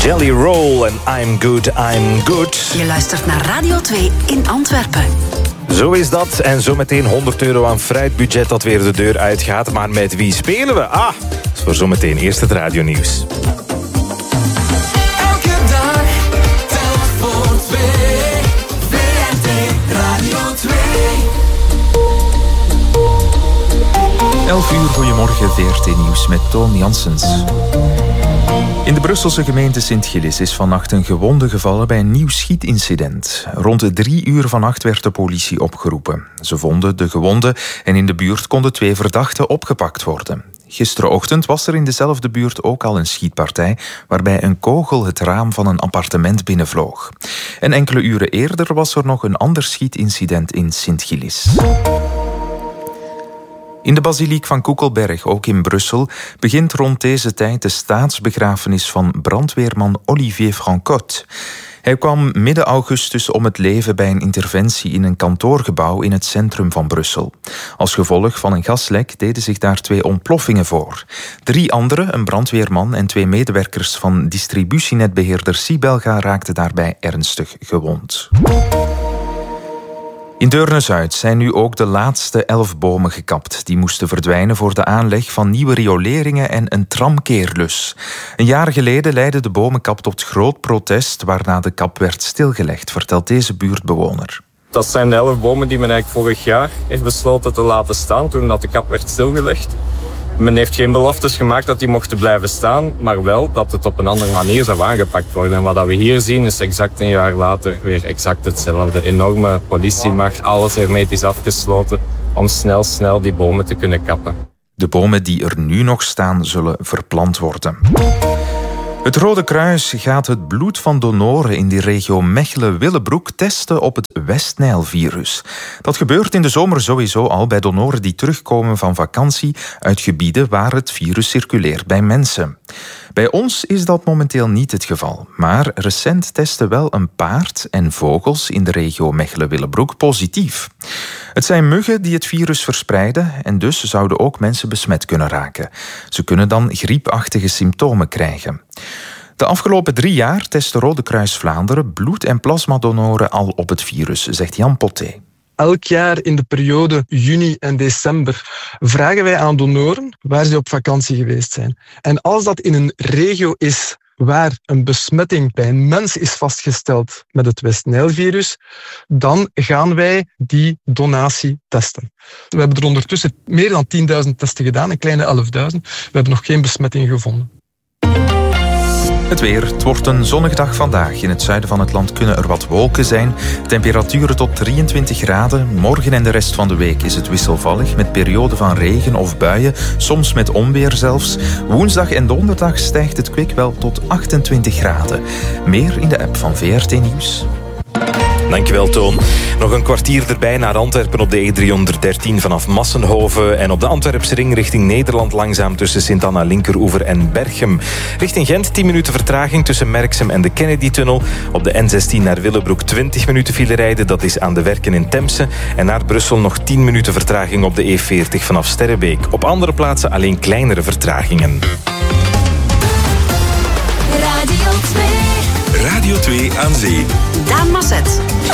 Jelly Roll en I'm Good, I'm Good. Je luistert naar Radio 2 in Antwerpen. Zo is dat. En zo meteen €100 aan fruitbudget dat weer de deur uitgaat. Maar met wie spelen we? Dat is voor zometeen. Eerst het radionieuws. Elke dag, telk voor twee. VRT Radio 2. 11 uur, goedemorgen, VRT Nieuws met Toon Janssens. In de Brusselse gemeente Sint-Gillis is vannacht een gewonde gevallen bij een nieuw schietincident. Rond 3 uur vannacht werd de politie opgeroepen. Ze vonden de gewonde en in de buurt konden 2 verdachten opgepakt worden. Gisterenochtend was er in dezelfde buurt ook al een schietpartij waarbij een kogel het raam van een appartement binnenvloog. En enkele uren eerder was er nog een ander schietincident in Sint-Gillis. In de basiliek van Koekelberg, ook in Brussel, begint rond deze tijd de staatsbegrafenis van brandweerman Olivier Francotte. Hij kwam midden augustus om het leven bij een interventie in een kantoorgebouw in het centrum van Brussel. Als gevolg van een gaslek deden zich daar 2 ontploffingen voor. 3 anderen, een brandweerman en 2 medewerkers van distributienetbeheerder Sibelga, raakten daarbij ernstig gewond. In Deurne-Zuid zijn nu ook de laatste 11 bomen gekapt. Die moesten verdwijnen voor de aanleg van nieuwe rioleringen en een tramkeerlus. Een jaar geleden leidde de bomenkap tot groot protest, waarna de kap werd stilgelegd, vertelt deze buurtbewoner. Dat zijn de 11 bomen die men eigenlijk vorig jaar heeft besloten te laten staan toen dat de kap werd stilgelegd. Men heeft geen beloftes gemaakt dat die mochten blijven staan, maar wel dat het op een andere manier zou aangepakt worden. En wat we hier zien is exact een jaar later weer exact hetzelfde. Enorme politiemacht, alles hermetisch afgesloten om snel die bomen te kunnen kappen. De bomen die er nu nog staan zullen verplant worden. Het Rode Kruis gaat het bloed van donoren in de regio Mechelen-Willebroek testen op het West-Nijl-virus. Dat gebeurt in de zomer sowieso al bij donoren die terugkomen van vakantie uit gebieden waar het virus circuleert bij mensen. Bij ons is dat momenteel niet het geval, maar recent testen wel een paard en vogels in de regio Mechelen-Willebroek positief. Het zijn muggen die het virus verspreiden en dus zouden ook mensen besmet kunnen raken. Ze kunnen dan griepachtige symptomen krijgen. De afgelopen 3 jaar test de Rode Kruis Vlaanderen bloed- en plasmadonoren al op het virus, zegt Jan Potté. Elk jaar in de periode juni en december vragen wij aan donoren waar ze op vakantie geweest zijn. En als dat in een regio is waar een besmetting bij een mens is vastgesteld met het West-Nijl-virus, dan gaan wij die donatie testen. We hebben er ondertussen meer dan 10.000 testen gedaan, een kleine 11.000. We hebben nog geen besmetting gevonden. Het weer. Het wordt een zonnige dag vandaag. In het zuiden van het land kunnen er wat wolken zijn. Temperaturen tot 23 graden. Morgen en de rest van de week is het wisselvallig met perioden van regen of buien, soms met onweer zelfs. Woensdag en donderdag stijgt het kwik wel tot 28 graden. Meer in de app van VRT Nieuws. Dankjewel, Toon. Nog een kwartier erbij naar Antwerpen op de E313 vanaf Massenhoven en op de Antwerpse ring richting Nederland langzaam tussen Sint-Anna Linkeroever en Berchem. Richting Gent 10 minuten vertraging tussen Merksem en de Kennedy-tunnel. Op de N16 naar Willebroek 20 minuten file rijden, dat is aan de Werken in Temse. En naar Brussel nog 10 minuten vertraging op de E40 vanaf Sterrebeek. Op andere plaatsen alleen kleinere vertragingen. Radio 2. Radio 2 aan zee. Daan Masset.